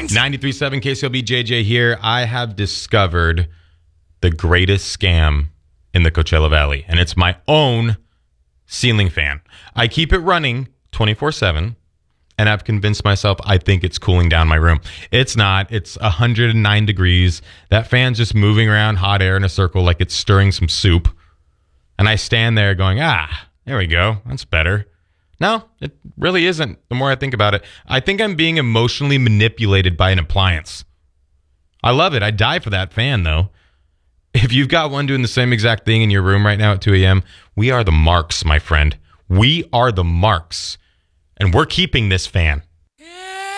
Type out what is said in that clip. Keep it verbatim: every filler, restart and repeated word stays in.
ninety-three point seven K C L B J J here. I have discovered the greatest scam in the Coachella Valley, and it's my own ceiling fan. I keep it running twenty-four seven, and I've convinced myself I think it's cooling down my room. It's not. It's one hundred nine degrees. That fan's just moving around hot air in a circle like it's stirring some soup. And I stand there going, ah, there we go. That's better. No, it really isn't. The more I think about it, I think I'm being emotionally manipulated by an appliance. I love it. I die for that fan, though. If you've got one doing the same exact thing in your room right now at two a.m., we are the marks, my friend. We are the marks. And we're keeping this fan.